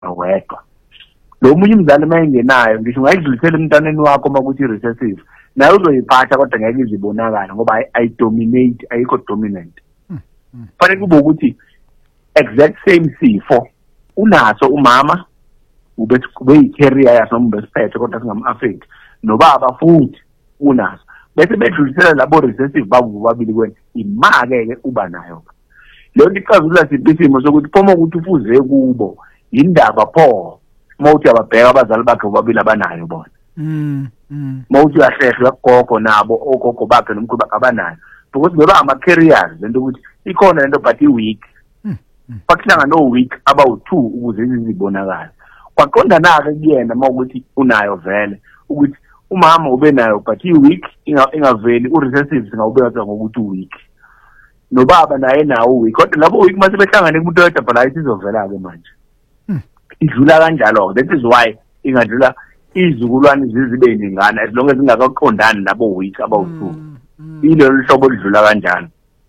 wedwa lo munye umzali mayingenayo ngisho ungayidlulisela emntaneni wakho makuthi recessive naye uzoyiphatha kodwa ngeke izibonakala ngoba ayidominate ayikho dominant fanele kube ukuthi exact same sifo unaso umama kube yi-carrier yaso noma besiphethe kodwa singama-affect nobaba futhi unaso bese bedlulisela labo recessive babili kwena imake-ke uba nayo leyo nto icazula siphi isimo sokuthi phoma ukuthi ufuze kubo yindaba pho mawuthi ababheka abazali bakhe bobabili abanayo bona mawuthi uyahlehla kugogo nabo ogogo bakhe nomkhulu bakhe abanayo because beba ama-carriers lento ukuthi ikhona lento but i-weak bakuhlanga no-weak abawu-2 ukuze zibonakala kwaqondana-ke kuyena uma ukuthi unayo vele ukuthi umama ube nayo but i-weak ingaveli u-recessive singawubeka ngokuthi u-weak nobaba naye nawo u-weak kodwa labo u-weak mase behlangane kumuntu oyedwa la isizovela-ke manje idlula kanjalo that is why ingadlula izizukulwane zibe ningana as long as ingakaqondani labo week abawu-2 ilelo hlobo lidlula kanjalo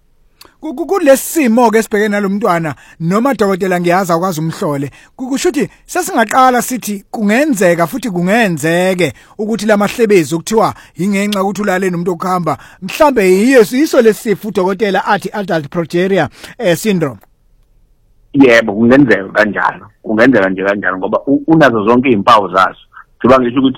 kulesimo ke sibheke nalomntwana noma dokotela ngiyazi akwazi umhlole kusho ukuthi sesingaqala sithi kungenzeka futhi kungenzeke ukuthi lamahlebezi ukuthiwa ingenxa ukuthi ulale nomuntu okuhamba mhlambe yiso lesifo udokotela athi adult progeria syndrome. Yebo kungenzeka kanjalo kungenzeka nje kanjalo ngoba unazo zonke izimpawu zazo kuba ngisho ukuthi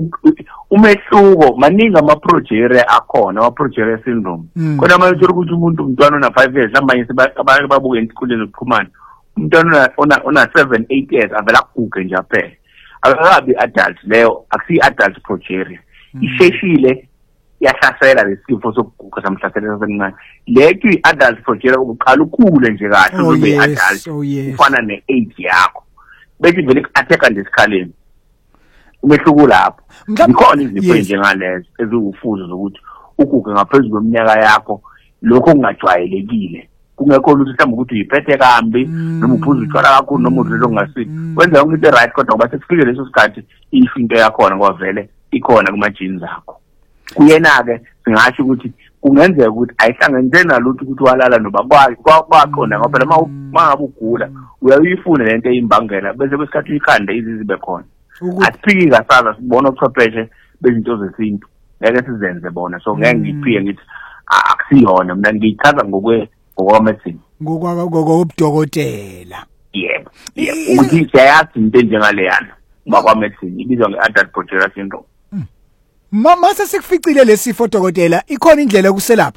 umehluko maningi ama-progeria akhona ama-progeria syndrome kodwa manje uthola ukuthi umuntu umntwana ona 5 years abanye abanye babuke esikoleni zokuxhumana umntwana ona 7-8 years avela kuguge nje aphela akabi adult leyo akusi-adult progeria isheshile yahlasela lesifo sokuguga samhlasela sasemncane leyo i-adult progeria ukuqala ukhule nje kahle ube adult ufana ne-age yakho bese vele ku-attack ngesikhaleni umehluko lapho ikhona izifo njengalezo eziwufuzo zokuthi uguge ngaphezulu kweminyaka yakho lokho kungajwayelekile kungekho lutho mhlawumbe ukuthi uyiphethe kambi noma uphuza utshwala kakhulu noma udlele ongasiki wenza yonke into right kodwa ngoba sekufike leso sikhathi into yakhona ngoba vele ikhona kuma-genes akho kuyena-ke singasho ukuthi kungenzeka ukuthi ayihlangene nalutho ukuthi walala noba kwaqonda ngoba phela uma ngabe ugula uyayifuna lento eyimbangela bese kwesikhathi uyikhande izibe khona asiphiki kasaza sibona ochwepheshe bezinto zesintu ngeke sizenze bona so ngeke ngiphike ngithi akusiyona mina ngiyichaza ngokwamedicine ngokobudokotela yebo ukuthi siyayazi into enjengaleyana bakwamedicine ibizwa nge-adult progeria syndrome. Mase sikuficile lesifo dokotela ikhona indlela yokuselapha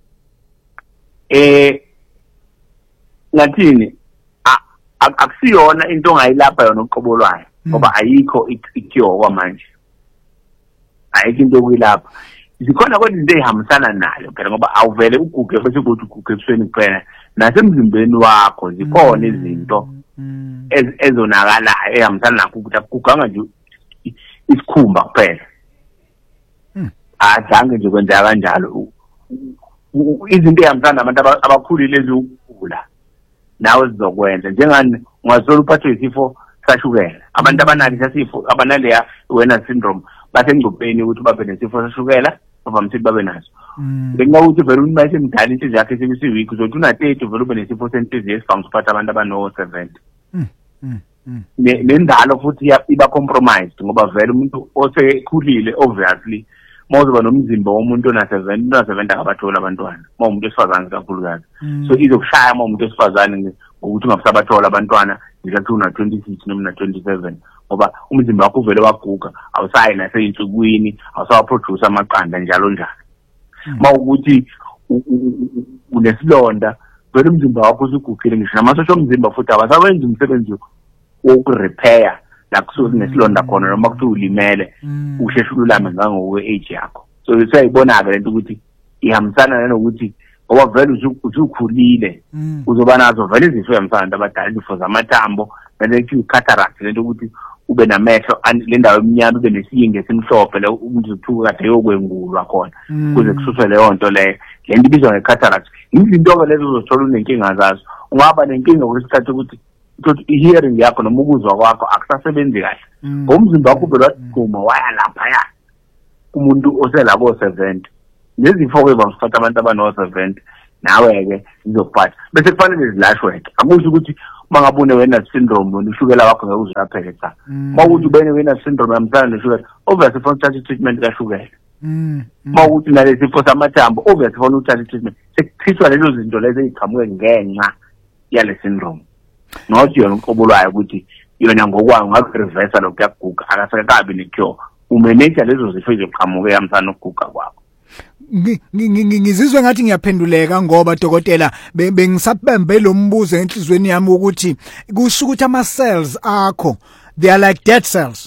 ngathini akusiyona into ongayilapha yona uqobolwayo ngoba ayikho i-cure kwamanje ayikho into yokuyilapha zikhona kodwa izinto ezihambisana nayo phela ngoba awuvele uguge bese kuthi uguge ebusweni kuphela nasemzimbeni wakho zikhona izinto ezonakalayo ezihambisana nakho ukuthi akuganga nje isikhumba kuphela azange nje kwenzeka kanjalo izinto ezihambisana nabantu abakhulile ezikugula nawe zizokwenza njengani ungazola uphathwe isifo sashukela abantu abanalo isifo abanaleya wena syndrome basengcupheni ukuthi babe nesifo sashukela bavamile babe naso bengakuthi vele umuntu mayesemdala inhliziyo yakhe sebisiweak uzothi una-30 vele ube nesifo senhliziyo esivamile ukuphatha abantu abano-70 nendalo futhi iba compromised ngoba vele umuntu osekhulile obviously mawuzoba nomzimba womuntu ona-70 akabatholi abantwana ma umuntu esifazane kakhulukazi so izokushaya ma umuntu esifazane ngokuthi ungasabathola abantwana ngisathi una-26 noma una-27 ngoba umzimba wakho uvele waguga awusayi naseyinsukwini awusawaproduce amaqanda njalo njalo ma ukuthi unesilonda vele umzimba wakho usugugile ngisho namasosha omzimba futhi abasawenzi umsebenzi wokurepair la kusuke nesilonda khona noma kuthi ulimele usheshe ululame ngangokwe-age yakho so siyayibona-ke lento ukuthi ihambisana nanokuthi ngoba vele usukhulile uzoba nazo vele izifo ezihambisana nabantu abadala izifo zamathambo nalento i-cataract lento ukuthi ube namehlo le ndawo emnyama ube nesiyingi esimhlophe le umuntu uthuka kade yokwengulwa khona kuze kususwe leyo nto leyo le nto ibizwa nge-cataract izinto-ke lezo uzothola unenkinga zazo ungaba nenkinga kwesikhathi ukuthi i-hearing yakho noma ukuzwa kwakho akusasebenzi kahle ngomzimba wakho uvele wagcuma waya laphaya umuntu oselabo-70 nezifo-ke bamsiphatha abantu abano-70 nawe-ke zizokuphatha bese kufanele zilashwe-ke akusho ukuthi mangabune wena syndrome ushukela wakho ngeke uzaphele cha mawuthi ubene wena syndrome yamsana noshukela obviously for treatment kashukela mawuthi nalesifo samathambo obviously for treatment sekuthithwa lezo zinto lezo eziqhamuke ngenxa yale syndrome not yona uqobolayo ukuthi yona ngokwayo ngakureverse lokho yaguga akasekabi necure umanage lezo zifo eziqhamuke yamsana ukuguga kwakho. Ngizizwe ngathi ngiyaphenduleka ngoba dokotela bengisabembe lo mbuzo enhlizweni yami ukuthi kusho ukuthi ama cells akho they are like dead cells.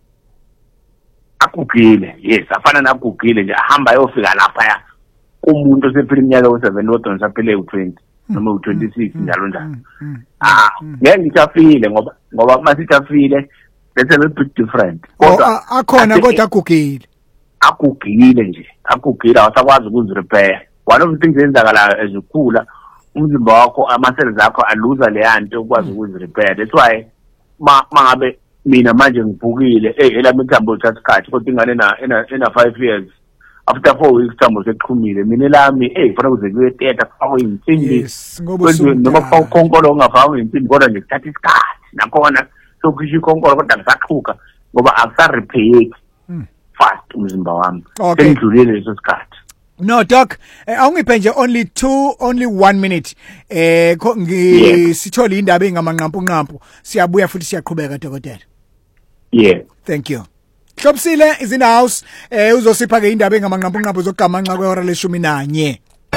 Akugile, yes, afana nakugile nje ahamba ayofika lapha umuntu osephila iminyaka u7 kodwa ngisaphile u20 noma u26 njalo njalo. Ngeke ngithafile ngoba masithafile that's a little bit different. Kodwa akhona kodwa agugile. Akugile nje akugile awasakwazi ukuzirepair. One of the things ezenzakala ezikhula umzimba wakho ama-cells akho aluza le yanto ukwazi ukuzirepair. That's why mangabe mina manje ngibhukile elami ithambo lithatha kodwa ingane ena 5 years after 4 weeks thambo seqhumile mina elami kufanele kuze kuye theater kufakwe insimbi noma kufakwe ukhonkolo ongafakwe insimbi kodwa nje kuthatha isikhathi nakhona sokusho ikhonkolo kodwa ngisaqhuka ngoba akusarepair fast umzimba wami sengidlulile leso sikhathi. No doc, awungiphe nje only 1 minute. Sithole indaba engamanqampu siyabuya futhi siyaqhubeka dokotela. Yeah. Thank you. Hlobisile is in the house. Uzosipha ke indaba engamanqampu zokugamanxa kwehora le-11.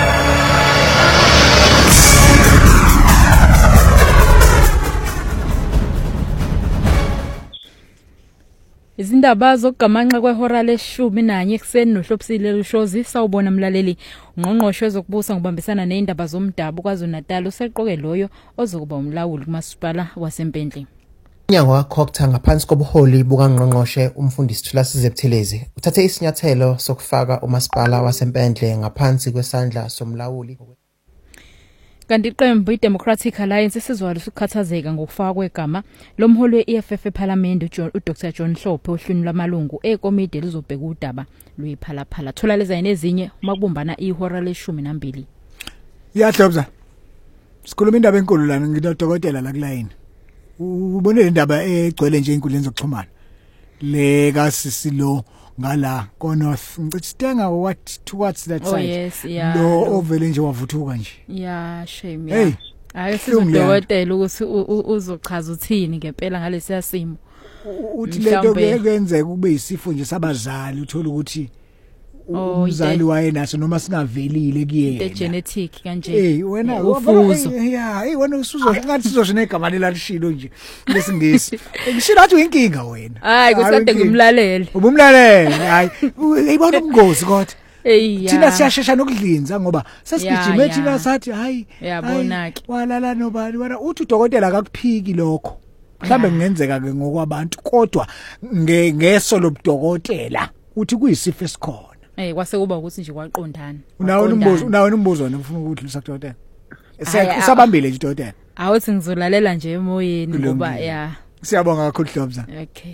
Izindaba zokugamanxa kwehora le-11 ekseni nohlobisile Lushozi sawubona mlaleli ungqongqoshe wezokubusa ngibambisana neindaba zomdabu KwaZulu-Natal useqoke loyo ozokuba umlawuli kumasipala waseMpendle. Nyango wakhokhtha ngaphansi kobuholi bukangqongqoshe umfundisi Thulasizwe Buthelezi uthathe isinyathelo sokufaka umasipala waseMpendle ngaphansi kwesandla somlawuli. Kanti iqembu iDemocratic Alliance sizwala ukukhathazeka ngokufaka kwegama lomholi weEFF eParliament uDr John Hlophe ohlwini lamalungu ekomidi elizobheka udaba lwephalaphala. Thola leza nezinye makubumbana ihora le-12. Yahlobza. Sikhuluma indaba enkulu lana nginodokotela la kulayini. Ubone le ndaba egcwele nje inkundleni zokuxhumana. Le kasisilo ngala konorth ngicithenga what's that side. Oh yes, yeah. Lo ovele nje wavuthuka nje. Yeah, shame yeah. Hayi sizodokotela ukuthi uzochaza uthini ngempela ngalesi simo. Uthi lento kwenzeka kube isifo nje sabazali uthola ukuthi umzali wayenaso noma singavelile kuyena. The genetic kanje. Wena ufuzo. Yeah, wena usuzo ngathi sizosho negama lelashilo nje lesingisi. Ngishilo athi inkinga wena. Hayi kusade ngimlalele. Ubumlalele. Hayi uyibona ubungozi kodwa. Thina siyashesha nokudlinza ngoba sesigijime thina sathi hayi yabonake walala nobani wena uthi udokotela akakuphiki lokho mhlambe kungenzeka ke ngokwabantu kodwa ngeso lobudokotela uthi kuyisifo esikhona kwase kuba ukuthi nje kwaqondana unawo umbuzo wena ufuna ukudlulisa kudokotela usabambile nje udokotela awuthi ngizolalela nje emoyeni ngoba siyabonga kakhulu Hlobza. Okay.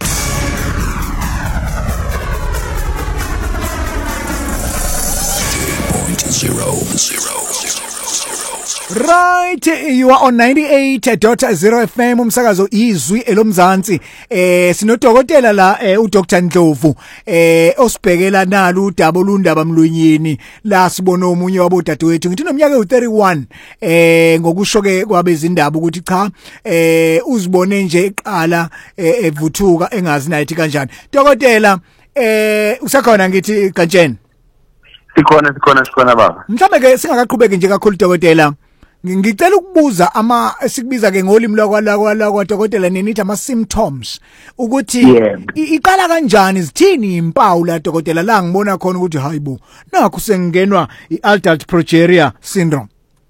Right, you are on 98.0 FM umsakazo izwi elomzansi. Sinodokotela la uDr Ndlovu osibhekela nalo udaba olundaba mlonyeni la sibona omunye wabodadewethu ngithi nomnyaka u31 ngokusho ke kwabezindaba ukuthi cha uzibone nje eqala evuthuka engazi nayithi kanjani. Dokotela usakhona ngithi Kantsheni. Sikhona baba. Mhlambe ke singakaqhubeki nje kakhulu dokotela. Ngicela ukubuza esikubiza ke ngolimi lakwa dokotela nenithi ama symptoms ukuthi iqala kanjani zithini impawu la dokotela la ngibona khona ukuthi hayibo nakho sengenwa iadult progeria syndrome.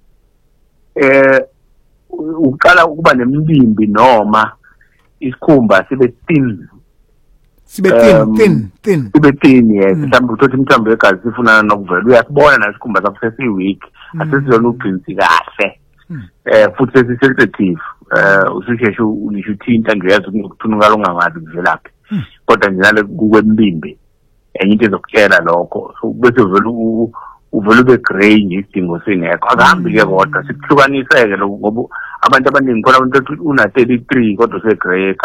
Uqala ukuba nembimbi noma isikhumba sibe thin. Sibe thin. Sibe thin yes. Mhlawumbe uthothi imthambo yegazi sifuna nokuvela uyasibona nasikhumba sakho sesiweak. Asizona ugcinzi kahle futhi sensitive ususheshe ulisho uthinta ngiyazi ukuthunukala ongangazi kuvelaphi kodwa njalo kukwembimbi enye into ezokutshela lokho so bese vele uvele ube grey nje isidingo singekho akahambi ke kodwa sikuhlukaniseke lokho ngoba abantu abaningi khona umuntu una 33 kodwa usegrey